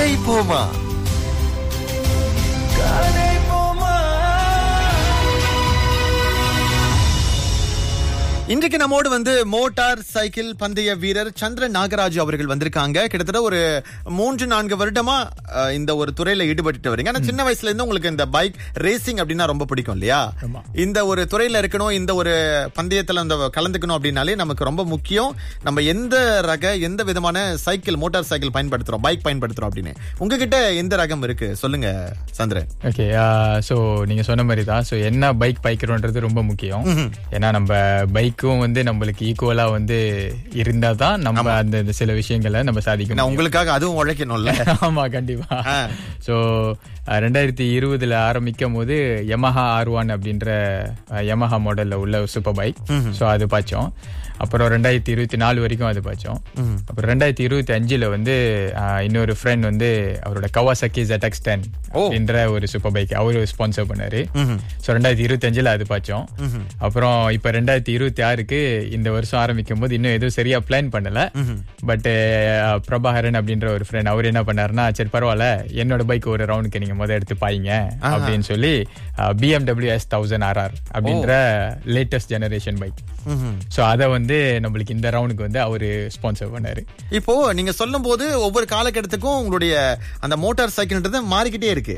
கதை போமா. இன்றைக்கு நம்மோடு மோட்டார் சைக்கிள் பந்தய வீரர் சந்திரன் நாகராஜ் அவர்கள் வந்திருக்காங்க. கிட்டத்தட்ட ஒரு 3-4 வருடமா இந்த ஒரு துறையில ஈடுபட்டு வரீங்க. ஆனா சின்ன வயசுல இருந்து உங்களுக்கு இந்த பைக் ரேசிங் அப்படின்னா ரொம்ப பிடிக்கும் இல்லையா? இந்த ஒரு துறையில இருக்கணும், இந்த ஒரு பந்தயத்துல கலந்துக்கணும் அப்படின்னாலே நமக்கு ரொம்ப முக்கியம். நம்ம எந்த விதமான சைக்கிள், மோட்டார் சைக்கிள் பயன்படுத்துறோம், பைக் பயன்படுத்துறோம் அப்படின்னு உங்ககிட்ட எந்த ரகம் இருக்கு சொல்லுங்க சந்திரன். ஓகே, சோ நீங்க சொன்ன மாதிரி தான். சோ என்ன பைக் பைக்கிறோன்றது ரொம்ப முக்கியம். ஏன்னா நம்ம பைக்கும் நம்மளுக்கு ஈக்குவலா இருந்தா தான் நம்ம அந்த சில விஷயங்களை நம்ம சாதிக்கணும். உங்களுக்காக அதுவும் உழைக்கணும்ல. ஆமா, கண்டிப்பா. சோ 2020 ஆரம்பிக்கும் போது யமஹா R1 அப்படின்ற யமஹா மாடல்ல உள்ள சூப்பர் பைக், சோ அது பாச்சோம். அப்புறம் 2024 வரைக்கும் அது பாச்சோம். அப்புறம் 2025 இன்னொரு ஃப்ரெண்ட் அவரோட கவாசாக்கி ZX10 அப்படின்ற ஒரு சூப்பர் பைக் அவரு ஸ்பான்சர் பண்ணாரு. சோ 2025 அது பாச்சோம். அப்புறம் இப்ப 2026க்கு இந்த வருஷம் ஆரம்பிக்கும் போது இன்னும் எதுவும் சரியா பிளான் பண்ணல. பட் பிரபாகரன் அப்படின்ற ஒரு ஃப்ரெண்ட் அவர் என்ன பண்ணாருன்னா, சரி பரவாயில்ல, என்னோட பைக் ஒரு ரவுண்டுக்கு நீங்க எடுத்து பாயிங்க அப்படின்னு சொல்லி BMW S1000 RR அப்படின்ற லேட்டஸ்ட் ஜெனரேஷன் பைக், சோ அத நம்மளுக்கு இந்த ரவுண்டுக்கு அவரு ஸ்பான்சர் பண்ணாரு. இப்போ நீங்க சொல்லும் போது ஒவ்வொரு காலகட்டத்துக்கும் உங்களுடைய அந்த மோட்டார் சைக்கிள்ன்றது மாறிக்கிட்டே இருக்கு.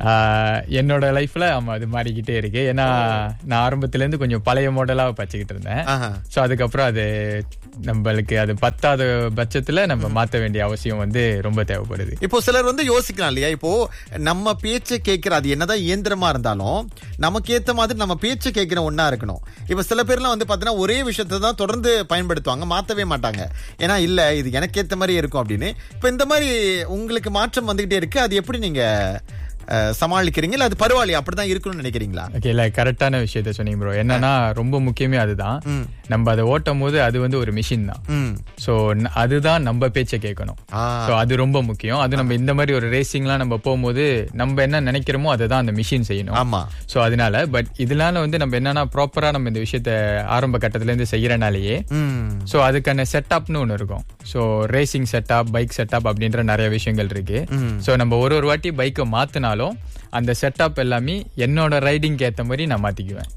என்னோட லைஃப்ல ஆமா அது மாறிக்கிட்டே இருக்கு. ஏன்னா நான் ஆரம்பத்துல இருந்து கொஞ்சம் பழைய மாடலா வச்சுக்கிட்டு இருந்தேன். சோ அதுக்கப்புறம் அது நம்மளுக்கு அது 10வது பட்சத்துல நம்ம மாத்த வேண்டிய அவசியம் ரொம்ப தேவைப்படுது. இப்போ சிலர் யோசிக்கலாம் இல்லையா, இப்போ நம்ம பேச்சை கேட்கிற, அது என்னதான் இயந்திரமா இருந்தாலும் நமக்கு ஏத்த மாதிரி நம்ம பேச்சை கேட்கிற ஒன்னா இருக்கணும். இப்ப சில பேர்லாம் பாத்தீங்கன்னா ஒரே விஷயத்தை தான் தொடர்ந்து பயன்படுத்துவாங்க, மாத்தவே மாட்டாங்க. ஏன்னா இல்ல இது எனக்கு ஏத்த மாதிரி இருக்கும் அப்படின்னு. இப்ப இந்த மாதிரி உங்களுக்கு மாற்றம் வந்துகிட்டே இருக்கு, அது எப்படி நீங்க சமாளிக்கிறீங்க? அது பரவாயில்லையா, அப்படிதான் இருக்கணும்னு நினைக்கிறீங்களா? ஓகே, இல்ல கரெக்டான விஷயத்த சொன்னீங்க ப்ரோ. என்னன்னா ரொம்ப முக்கியமே அதுதான். நம்ம அதை ஓட்டும் போது அது ஒரு மிஷின் தான். சோ அதுதான் நம்ம பேச்சை கேட்கணும். சோ அது ரொம்ப முக்கியம். அது நம்ம இந்த மாதிரி ஒரு ரேசிங்லாம் நம்ம போகும்போது நம்ம என்ன நினைக்கிறோமோ அதுதான் அந்த மிஷின் செய்யணும். ஆமா. சோ அதனால பட் இதனால நம்ம என்னன்னா ப்ராப்பரா நம்ம இந்த விஷயத்த ஆரம்ப கட்டத்துல இருந்து செய்யறனாலேயே சோ அதுக்கான செட்டப்னு ஒண்ணு இருக்கும். So racing setup, bike setup அப்படின்ற நிறைய விஷயங்கள் இருக்கு. சோ நம்ம ஒரு வாட்டி பைக்கை மாத்தினாலும் அந்த செட்டப் எல்லாமே என்னோட ரைடிங் ஏத்த மாதிரி நான் மாத்திக்குவேன்.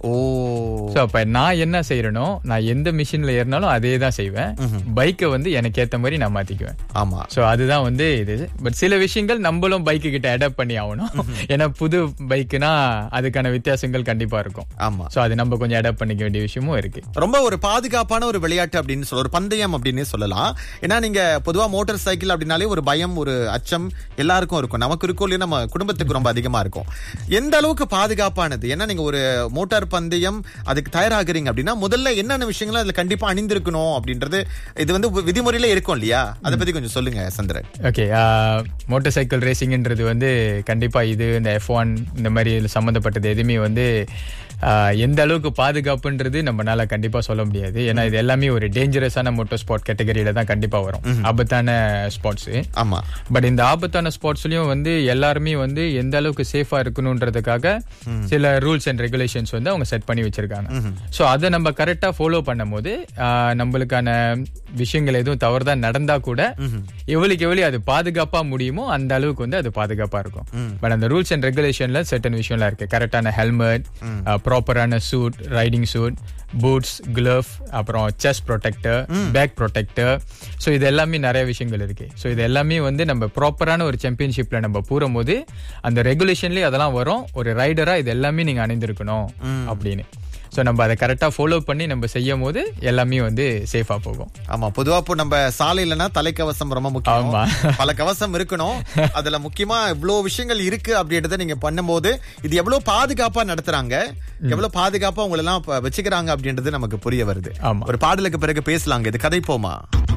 சோ அப்ப நான் என்ன செய்யறனோ, நான் எந்த மிஷின்ல ஏறினாலும் அதே தான் செய்வேன். பைக்கை எனக்கு ஏத்த மாதிரி நான் மாத்திக்குவேன். ஆமா. சோ அதுதான் இது. பட் சில விஷயங்கள் நம்மளும் பைக்கு கிட்ட அடாப்ட் பண்ணி ஆகணும். ஏன்னா புது பைக்குனா அதுக்கான வித்தியாசங்கள் கண்டிப்பா இருக்கும். ஆமா. சோ அது நம்ம கொஞ்சம் அடாப்ட் பண்ணிக்க வேண்டிய விஷயமும் இருக்கு. ரொம்ப ஒரு பாதுகாப்பான ஒரு விளையாட்டு அப்படின்னு சொல்ல, ஒரு பந்தயம் அப்படின்னு சொல்லலாம். ஏன்னா நீங்க பொதுவா மோட்டார் சைக்கிள் அப்படின்னாலே ஒரு பயம், ஒரு அச்சம் எல்லாருக்கும் இருக்கும். நமக்கு இருக்கும் இல்லையா, நம்ம குடும்பத்துக்கு ரொம்ப அதிகமா இருக்கும். எந்த அளவுக்கு பாதுகாப்பானது? ஏன்னா நீங்க ஒரு மோட்டார் பந்தயம் அதுக்கு தயாராகிறீங்க அப்படின்னா முதல்ல என்னென்ன விஷயங்கள் அதுல கண்டிப்பா அணிந்திருக்கணும் அப்படின்றது இது விதிமுறையில இருக்கும் இல்லையா? அதை பத்தி கொஞ்சம் சொல்லுங்க சந்திரன். ஓகே, மோட்டார் சைக்கிள் ரேசிங்ன்றது கண்டிப்பா இது இந்த F1 இந்த மாதிரி சம்பந்தப்பட்டது எதுவுமே எந்த அளவுக்கு பாதுகாப்புன்றது நம்மளால கண்டிப்பா சொல்ல முடியாது. ஏன்னா இது எல்லாமே ஒரு டேஞ்சரஸான மோட்டார் ஸ்போர்ட் கேட்டகரியில தான் கண்டிப்பா வரும், ஆபத்தான ஸ்போர்ட்ஸ். ஆமா. பட் இந்த ஆபத்தான ஸ்போர்ட்ஸ்லயும் எல்லாருமே எந்த அளவுக்கு சேஃபா இருக்கணும்ன்றதுக்காக சில ரூல்ஸ் அண்ட் ரெகுலேஷன்ஸ் அவங்க செட் பண்ணி வச்சிருக்காங்க. சோ அதை நம்ம கரெக்டா ஃபாலோ பண்ணும் போது நம்மளுக்கான விஷயங்கள் எதுவும் தவறுதான் நடந்தா கூட எவ்வளவு அது பாதுகாப்பா முடியுமோ அந்த அளவுக்கு அது பாதுகாப்பா இருக்கும். பட் அந்த ரூல்ஸ் அண்ட் ரெகுலேஷன்ல சர்டன் விஷயம்லாம் இருக்கு. கரெக்டான ஹெல்மெட், ப்ராப்பரான suit, riding suit, boots, glove, அப்புறம் chest protector, back protector. So இது எல்லாமே நிறைய விஷயங்கள் இருக்கு. சோ இது எல்லாமே நம்ம ப்ராப்பரான ஒரு சாம்பியன்ஷிப்ல நம்ம போறும் போது அந்த ரெகுலேஷன்லயே அதெல்லாம் வரும். ஒரு ரைடரா இது எல்லாமே நீங்க அணிந்திருக்கணும் அப்படின்னு. சோ நம்ம அதை கரெக்டா ஃபாலோ பண்ணி நம்ம செய்யும் போது எல்லாமே சேஃபா போகும். ஆமா. பொதுவா இப்போ நம்ம சாலையிலனா தலைக்கவசம் ரொம்ப முக்கியம். பல கவசம் இருக்கணும். அதுல முக்கியமா இவ்வளவு விஷயங்கள் இருக்கு அப்படின்றத நீங்க பண்ணும்போது இது எவ்வளவு பாதுகாப்பா நடத்துறாங்க, எவ்வளவு பாதுகாப்பா உங்களை எல்லாம் வச்சுக்கிறாங்க அப்படின்றது நமக்கு புரிய வருது. ஒரு பாடலுக்கு பிறகு பேசலாங்க. இது கதை போமா.